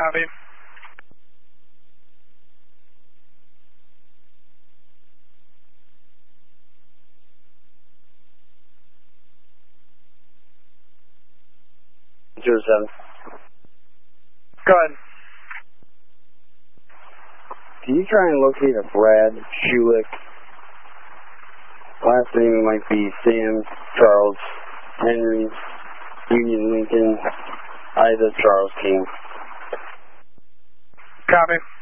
Copy. Go ahead. Can you try and locate a Brad Schulich? Last name might be Sam, Charles, Henry, Union Lincoln, Ida, Charles King. Copy.